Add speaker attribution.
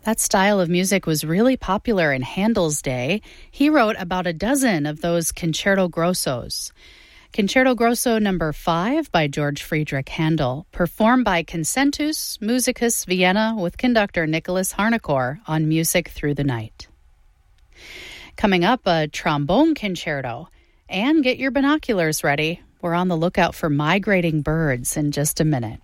Speaker 1: That style of music was really popular in Handel's day. He wrote about a dozen of those concerto grossos. Concerto Grosso number 5 by George Friedrich Handel, performed by Concentus Musicus Vienna with conductor Nicholas Harnoncourt on Music Through the Night. Coming up, a trombone concerto. And get your binoculars ready. We're on the lookout for migrating birds in just a minute.